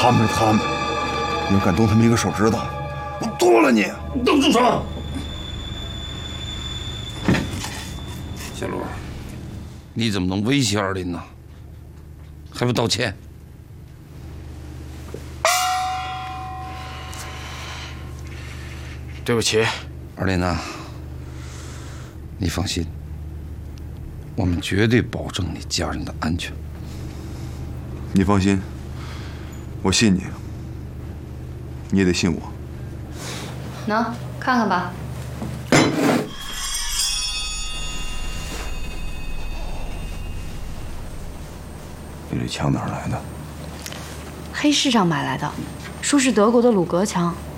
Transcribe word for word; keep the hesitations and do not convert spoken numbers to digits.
他们是他们，你要敢动他们一个手指头，我剁了你！ 你都住手！小罗，你怎么能威胁二林呢？还不道歉？ 对不起， 二林呐，你放心，我们绝对保证你家人的安全。 你放心，我信你，你也得信我。 喏，看看吧。 你这枪哪儿来的？ 黑市上买来的，说是德国的鲁格枪。